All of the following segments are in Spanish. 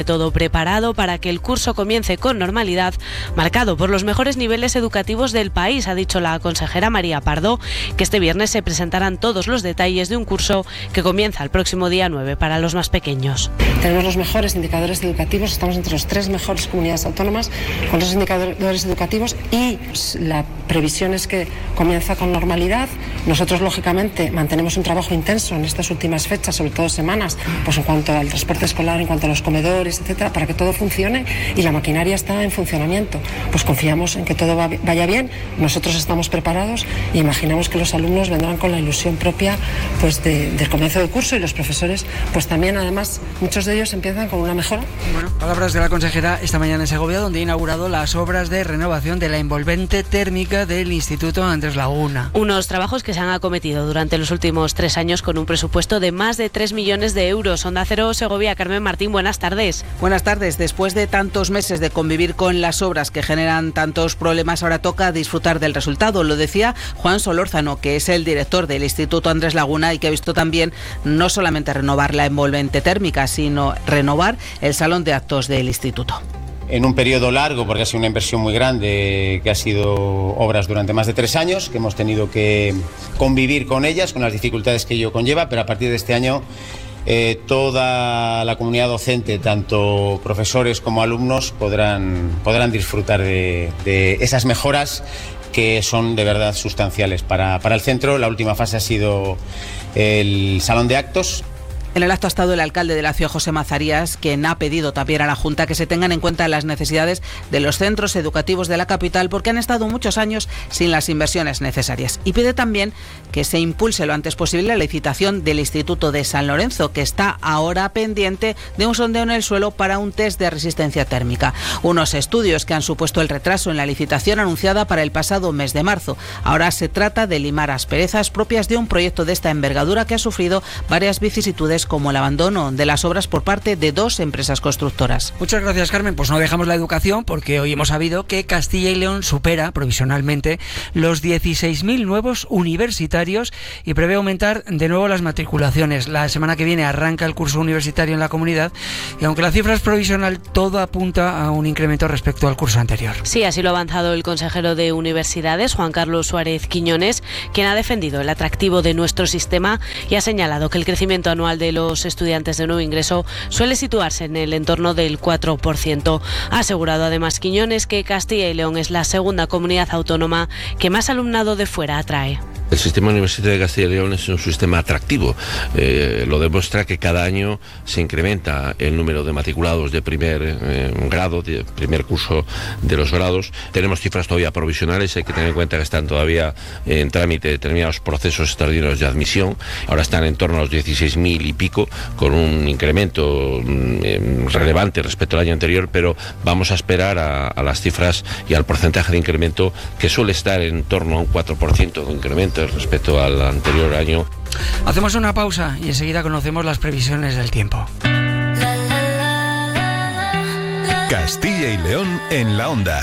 todo preparado para que el curso comience con normalidad, marcado por los mejores niveles educativos del país, ha dicho la consejera María Pardo, que este viernes se presentarán todos los detalles de un curso que comienza el próximo día 9 para los más pequeños. Tenemos los mejores indicadores educativos, estamos entre las 3 mejores comunidades autónomas con los indicadores educativos y la previsión es que comienza con normalidad. Nosotros, lógicamente, mantenemos un trabajo intenso en estas últimas fechas, sobre todo semanas, pues en cuanto al transporte escolar, en cuanto a los comedores, etcétera, para que todo funcione y la maquinaria está en funcionamiento. Pues confiamos en que todo vaya bien, nosotros estamos preparados y imaginamos que los alumnos vendrán con la ilusión propia pues del comienzo del curso y los profesores pues también, además, muchos de ellos empiezan con una mejora. Bueno, palabras de la consejera esta mañana en Segovia, donde ha inaugurado las obras de renovación de la envolvente térmica del Instituto Andrés Laguna. Unos trabajos que se han acometido durante los últimos 3 años con un presupuesto de más de 3 millones de euros. Onda Cero Segovia, Carmen Martín, buenas tardes. Buenas tardes. Después de tantos meses de convivir con las obras que generan tantos problemas, ahora toca disfrutar del resultado. Lo decía Juan Solórzano, que es el director del Instituto Andrés Laguna y que ha visto también no solamente renovar la envolvente térmica, sino renovar el salón de actos del instituto. En un periodo largo, porque ha sido una inversión muy grande, que ha sido obras durante más de 3 años, que hemos tenido que convivir con ellas, con las dificultades que ello conlleva, pero a partir de este año toda la comunidad docente, tanto profesores como alumnos, podrán disfrutar de esas mejoras que son de verdad sustanciales para el centro. La última fase ha sido el salón de actos. En el acto ha estado el alcalde de la ciudad, José Mazarías, quien ha pedido también a la Junta que se tengan en cuenta las necesidades de los centros educativos de la capital, porque han estado muchos años sin las inversiones necesarias. Y pide también que se impulse lo antes posible la licitación del Instituto de San Lorenzo, que está ahora pendiente de un sondeo en el suelo para un test de resistencia térmica. Unos estudios que han supuesto el retraso en la licitación anunciada para el pasado mes de marzo. Ahora se trata de limar asperezas propias de un proyecto de esta envergadura que ha sufrido varias vicisitudes, como el abandono de las obras por parte de 2 empresas constructoras. Muchas gracias, Carmen. Pues no dejamos la educación, porque hoy hemos sabido que Castilla y León supera provisionalmente los 16.000 nuevos universitarios y prevé aumentar de nuevo las matriculaciones. La semana que viene arranca el curso universitario en la comunidad y aunque la cifra es provisional, todo apunta a un incremento respecto al curso anterior. Sí, así lo ha avanzado el consejero de Universidades, Juan Carlos Suárez Quiñones, quien ha defendido el atractivo de nuestro sistema y ha señalado que el crecimiento anual de los estudiantes de nuevo ingreso suele situarse en el entorno del 4%. Ha asegurado además Quiñones que Castilla y León es la segunda comunidad autónoma que más alumnado de fuera atrae. El sistema universitario de Castilla y León es un sistema atractivo. Lo demuestra que cada año se incrementa el número de matriculados de primer grado, de primer curso de los grados. Tenemos cifras todavía provisionales, hay que tener en cuenta que están todavía en trámite determinados procesos extraordinarios de admisión. Ahora están en torno a los 16.000 y pico, con un incremento relevante respecto al año anterior, pero vamos a esperar a las cifras y al porcentaje de incremento, que suele estar en torno a un 4% de incremento respecto al anterior año. Hacemos una pausa y enseguida conocemos las previsiones del tiempo. Castilla y León en la onda.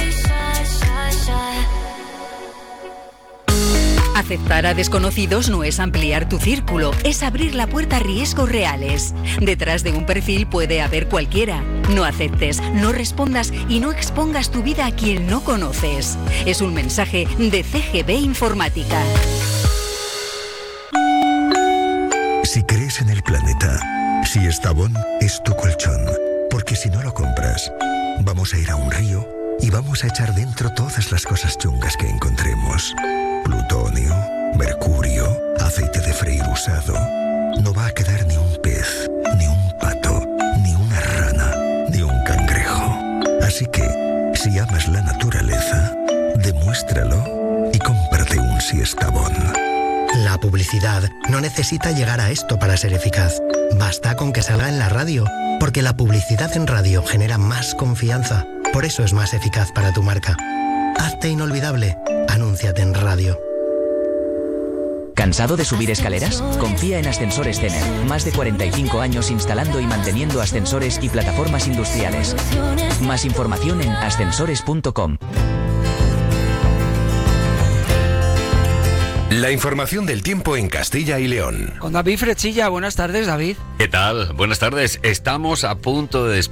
Aceptar a desconocidos no es ampliar tu círculo, es abrir la puerta a riesgos reales. Detrás de un perfil puede haber cualquiera. No aceptes, no respondas y no expongas tu vida a quien no conoces. Es un mensaje de CGB Informática. Si crees en el planeta, si Estabón es tu colchón, porque si no lo compras, vamos a ir a un río y vamos a echar dentro todas las cosas chungas que encontremos. Plutonio, mercurio, aceite de freír usado. No va a quedar ni un pez, ni un pato, ni una rana, ni un cangrejo. Así que, si amas la naturaleza, demuéstralo y cómprate un Siestabón. La publicidad no necesita llegar a esto para ser eficaz. Basta con que salga en la radio, porque la publicidad en radio genera más confianza. Por eso es más eficaz para tu marca. Hazte inolvidable. Anúnciate en radio. ¿Cansado de subir escaleras? Confía en Ascensores Cener. Más de 45 años instalando y manteniendo ascensores y plataformas industriales. Más información en ascensores.com. La información del tiempo en Castilla y León. Con David Frechilla. Buenas tardes, David. ¿Qué tal? Buenas tardes. Estamos a punto de